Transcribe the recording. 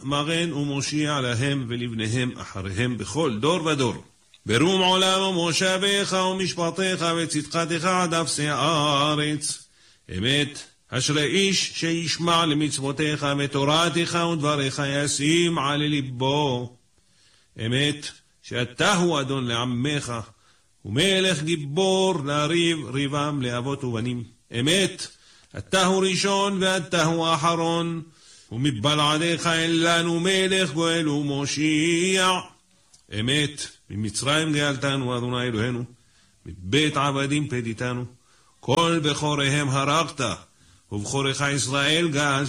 מגן ומושיע להם ולבניהם אחריהם בכל דור ודור. ברום עולם ומושביך ומשפטיך וצדקתך עד אפסי הארץ. אמת, אשרי איש שישמע למצוותיך ותורתך ודבריך ישים על ליבו. אמת, שאתה הוא אדון לעמך, ומלך גיבור לריב ריבם לאבות ובנים. אמת, אתה הוא ראשון ואתה הוא אחרון, ומבלעדיך אין לנו מלך גואל ומושיע. אמת, ממצרים גאלתנו אדוני אלוהינו, מבית עבדים פדיתנו, כל בכוריהם הרגת, ובכורך ישראל גאלת